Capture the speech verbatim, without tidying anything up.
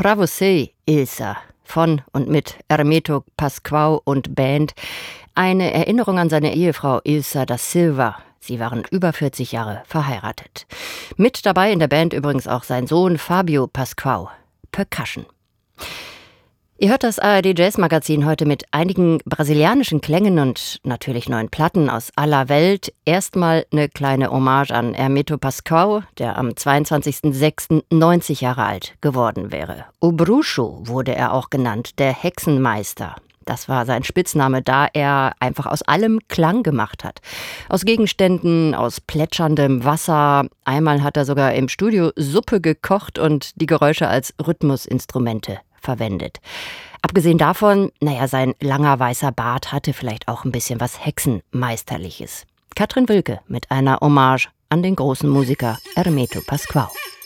Pra você, Ilsa, von und mit Hermeto Pascoal und Band. Eine Erinnerung an seine Ehefrau Ilsa da Silva. Sie waren über vierzig Jahre verheiratet. Mit dabei in der Band übrigens auch sein Sohn Fabio Pascoal, Percussion. Ihr hört das A R D Jazz Magazin heute mit einigen brasilianischen Klängen und natürlich neuen Platten aus aller Welt. Erstmal eine kleine Hommage an Hermeto Pascoal, der am zweiundzwanzigsten sechsten neunzig Jahre alt geworden wäre. O Bruxo wurde er auch genannt, der Hexenmeister. Das war sein Spitzname, da er einfach aus allem Klang gemacht hat. Aus Gegenständen, aus plätscherndem Wasser. Einmal hat er sogar im Studio Suppe gekocht und die Geräusche als Rhythmusinstrumente verwendet. Abgesehen davon, naja, sein langer weißer Bart hatte vielleicht auch ein bisschen was Hexenmeisterliches. Katrin Wilke mit einer Hommage an den großen Musiker Hermeto Pascoal.